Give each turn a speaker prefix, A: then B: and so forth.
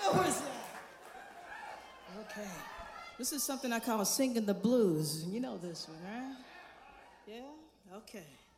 A: What was that? Okay. This is something I call singing the blues. You know this one, right? Yeah? Okay.